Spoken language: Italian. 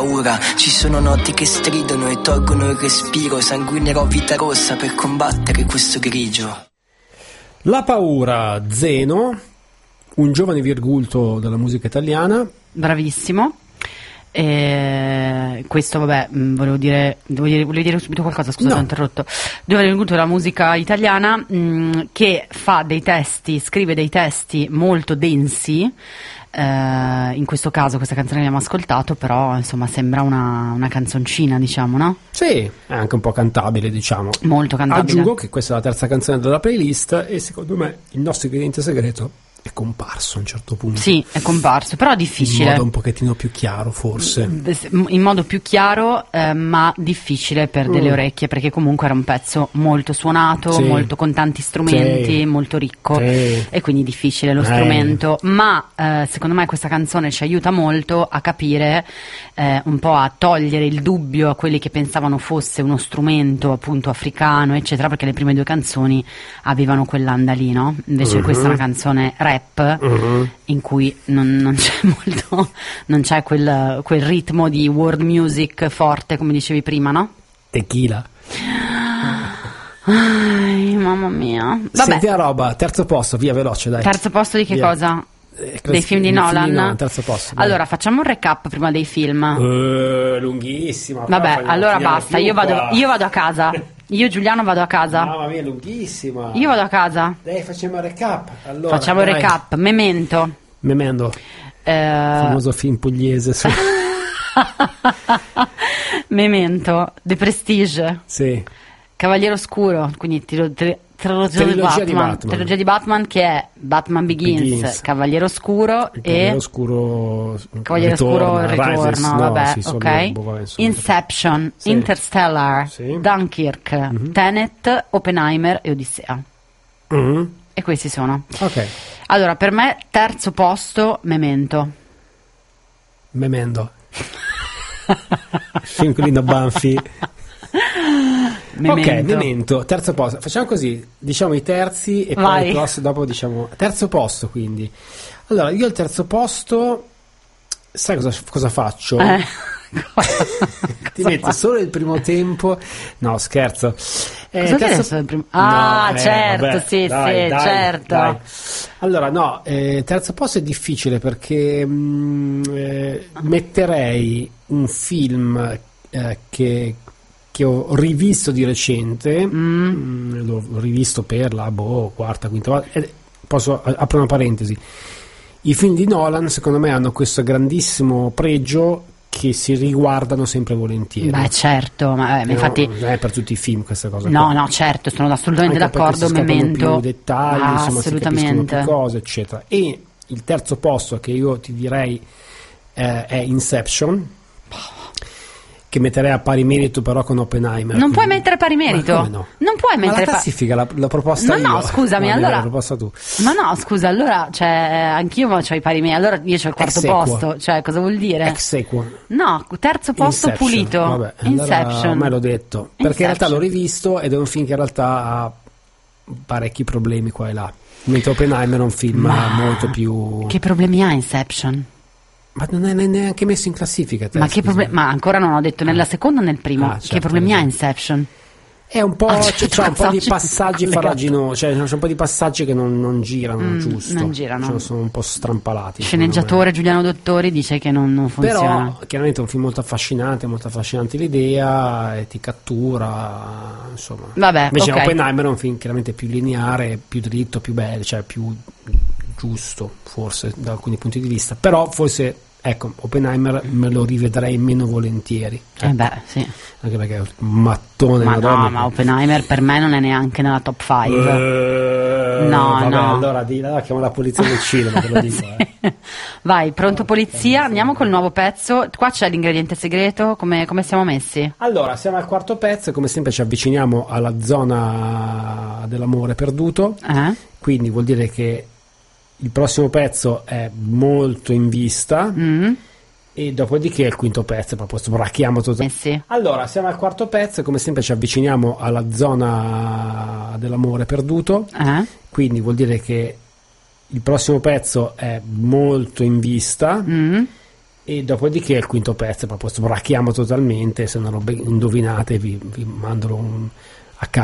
Ora ci sono notti che stridono e tolgono il respiro, sanguinerò vita rossa per combattere questo grigio. La paura, Zeno, un giovane virgulto della musica italiana. Bravissimo. Questo vabbè, volevo dire subito qualcosa, scusa, No. ho interrotto. Giovane virgulto della musica italiana, che fa dei testi, scrive dei testi molto densi. In questo caso questa canzone che abbiamo ascoltato, però insomma sembra una canzoncina, diciamo, no? Sì, è anche un po' cantabile, diciamo. Molto cantabile. Aggiungo che questa è la terza canzone della playlist e secondo me il nostro ingrediente segreto è comparso a un certo punto. Sì, è comparso, però è difficile. In modo un pochettino più chiaro, forse. In modo più chiaro, ma difficile per delle orecchie, perché comunque era un pezzo molto suonato, Sì. molto con tanti strumenti, Sì. molto ricco, Sì. e quindi difficile lo strumento. Ma secondo me questa canzone ci aiuta molto a capire, un po' a togliere il dubbio a quelli che pensavano fosse uno strumento appunto africano, eccetera, perché le prime due canzoni avevano quell'andalino. Invece questa è una canzone rap in cui non c'è molto, non c'è quel ritmo di world music forte, come dicevi prima, no? Tequila. Ai, mamma mia. Vabbè, Senti la roba, terzo posto, via, veloce, dai. terzo posto di che Via. cosa? Dei film di Nolan? Terzo posto, dai. Allora, facciamo un recap prima dei film. Lunghissima. Vabbè, allora basta, io vado a casa. Io, Giuliano, vado a casa. Mamma mia, lunghissima. Io vado a casa. Dai, facciamo il recap. Allora, Facciamo il dai. recap. Memento. Memento, famoso film pugliese. Sì. Memento. The Prestige. Sì. Cavaliere Oscuro, quindi trilogia Trilogia di di Batman. Batman. Trilogia di Batman, che è Batman Begins. Cavaliere Oscuro Il Cavaliere e Oscuro Cavaliere Oscuro Ritorno, Rises, no, vabbè, sì, sono ok. vabbè, insomma. Inception, Sì. Interstellar, Sì. Dunkirk, Tenet, Oppenheimer e Odissea. Mhm. E questi sono. Ok. Allora, per me terzo posto Memento. Memento. Film quelli da Banfi. Memento. Ok, Memento, terzo posto. Facciamo così, diciamo i terzi e Vai. poi il prossimo, dopo diciamo terzo posto, quindi. Allora, io al terzo posto sai cosa faccio? Ti metto solo il primo tempo. No, scherzo. Cosa che adesso è il primo? Ah, certo, vabbè, sì, dai, sì, dai, certo. dai. Allora, no, terzo posto è difficile perché metterei un film che ho rivisto di recente, l'ho rivisto per la quarta, quinta volta. Apro una parentesi. I film di Nolan, secondo me, hanno questo grandissimo pregio che si riguardano sempre volentieri. Beh, certo, ma infatti non è per tutti i film questa cosa. no, certo, sono assolutamente Anche perché d'accordo. si scoprono Memento, più dettagli, insomma, si capiscono assolutamente. più cose, eccetera. E il terzo posto che io ti direi è Inception, che metterei a pari merito però con Oppenheimer. Non puoi mettere pari merito. Ma come no? Non puoi Ma la mettere classifica l'ho proposta io. No, scusami, No, allora. l'hai proposta tu. Ma no, scusa, allora, cioè, anch'io c'ho i pari meriti. Allora io c'ho il quarto Ex aequo. posto. Cioè, cosa vuol dire? Ex aequo. No, terzo posto Inception. pulito. Vabbè, Inception. allora ormai l'ho detto. Perché in realtà Inception. l'ho rivisto ed è un film che in realtà ha parecchi problemi qua e là. Mentre Oppenheimer è un film molto più... Che problemi ha Inception? Ma non è neanche messo in classifica. Te, Ma che problemi? Ma ancora non ho detto nella seconda o nel primo. Ah, certo, che problemi ha hai Inception? È un po', c'è un po' di passaggi passaggi collegati. farraginosi, cioè c'è un po' di passaggi che non girano, giusto. non girano. Cioè, sono un po' strampalati. Sceneggiatore Giuliano Dottori dice che non funziona. Però chiaramente è un film molto affascinante l'idea, e ti cattura, insomma. Vabbè, Invece ok. Oppenheimer è un film chiaramente più lineare, più dritto, più bello, cioè più giusto forse da alcuni punti di vista, però forse ecco, Oppenheimer me lo rivedrei meno volentieri. Beh, sì. Anche perché è un mattone. Ma madonna. no, ma Oppenheimer per me non è neanche nella top 5. No, vabbè, no. allora chiamo la polizia del cinema, te lo dico. Sì. Vai, pronto polizia, andiamo col nuovo pezzo. Qua c'è l'ingrediente segreto, come siamo messi? Allora, siamo al quarto pezzo e come sempre ci avviciniamo alla zona dell'amore perduto, quindi vuol dire che il prossimo pezzo è molto in vista e dopodiché il quinto pezzo, proprio sbracchiamo tutto. Sì. Allora, siamo al quarto pezzo e come sempre ci avviciniamo alla zona dell'amore perduto, quindi vuol dire che il prossimo pezzo è molto in vista E dopodiché il quinto pezzo è proprio sbracchiamo totalmente, se non lo indovinate vi mando